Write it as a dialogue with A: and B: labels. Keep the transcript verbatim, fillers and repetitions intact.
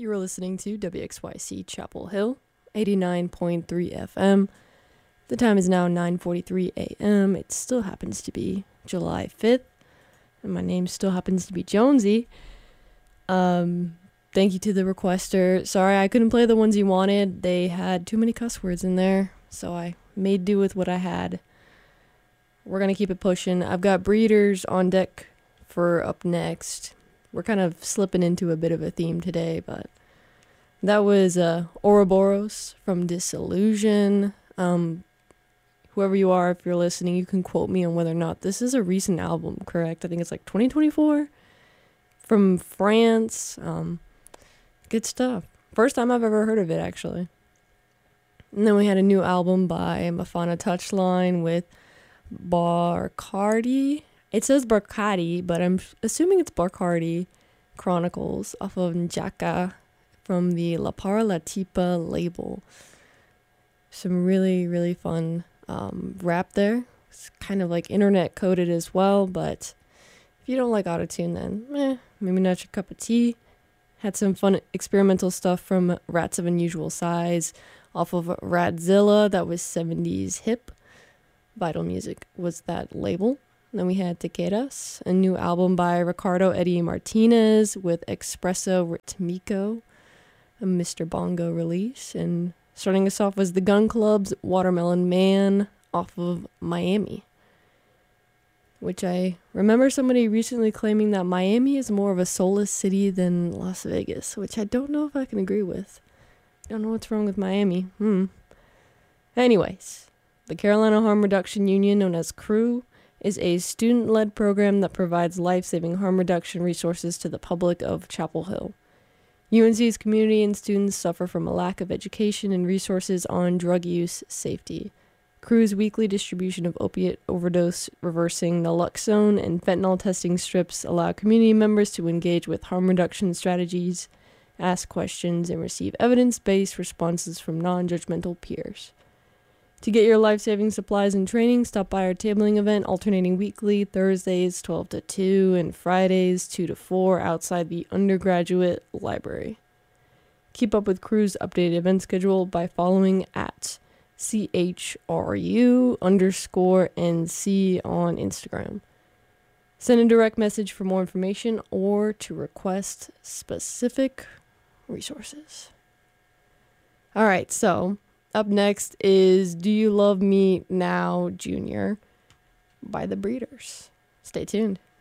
A: You are listening to W X Y C Chapel Hill, eighty-nine point three F M. The time is now nine forty-three A M. It still happens to be July fifth, and my name still happens to be Jonesy. Um, thank you to the requester. Sorry I couldn't play the ones you wanted. They had too many cuss words in there, so I made do with what I had. We're going to keep it pushing. I've got Breeders on deck for up next. We're kind of slipping into a bit of a theme today, but that was uh, Ouroboros from Disillusion. Um, whoever you are, if you're listening, you can quote me on whether or not this is a recent album, correct? I think it's like twenty twenty-four from France. Um, good stuff. First time I've ever heard of it, actually. And then we had a new album by Mafana Touchline with Barcardi. It says Barcardi, but I'm assuming it's Barcardi Chronicles off of Njaka from the La Parla Tipa label. Some really, really fun um, rap there. It's kind of like internet coded as well, but if you don't like autotune, then eh, maybe not your cup of tea. Had some fun experimental stuff from Rats of Unusual Size off of Radzilla. That was seventies hip. Vital Music was that label. Then we had Tequeras, a new album by Ricardo Eddie Martinez with Espresso Ritmico, a Mister Bongo release. And starting us off was the Gun Club's Watermelon Man off of Miami, which I remember somebody recently claiming that Miami is more of a soulless city than Las Vegas, which I don't know if I can agree with. Don't know what's wrong with Miami. Hmm. Anyways, the Carolina Harm Reduction Union, known as C R U, is a student-led program that provides life-saving harm reduction resources to the public of Chapel Hill. U N C's community and students suffer from a lack of education and resources on drug use safety. C R U's weekly distribution of opiate overdose reversing naloxone and fentanyl testing strips allow community members to engage with harm reduction strategies, ask questions, and receive evidence-based responses from non-judgmental peers. To get your life-saving supplies and training, stop by our tabling event alternating weekly, Thursdays twelve to two and Fridays two to four outside the undergraduate library. Keep up with C R U's updated event schedule by following at C H R U underscore N C on Instagram. Send a direct message for more information or to request specific resources. All right, so up next is Do You Love Me Now, Junior by The Breeders. Stay tuned.